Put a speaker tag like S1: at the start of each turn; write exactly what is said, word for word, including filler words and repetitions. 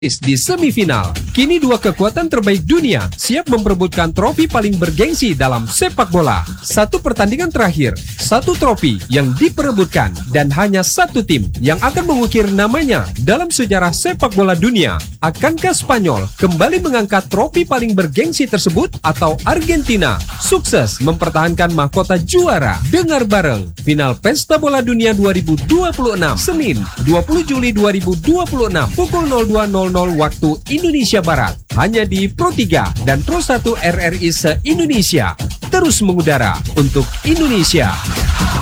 S1: di semifinal. Kini dua kekuatan terbaik dunia siap memperebutkan trofi paling bergengsi dalam sepak bola. Satu pertandingan terakhir, satu trofi yang diperebutkan, dan hanya satu tim yang akan mengukir namanya dalam sejarah sepak bola dunia. Akankah Spanyol kembali mengangkat trofi paling bergengsi tersebut atau Argentina sukses mempertahankan mahkota juara? Dengar bareng final Pesta Bola Dunia dua ribu dua puluh enam, Senin dua puluh Juli dua ribu dua puluh enam pukul nol dua nol nol waktu Indonesia Barat, hanya di Pro tiga dan Pro satu R R I se-Indonesia. Terus mengudara untuk Indonesia.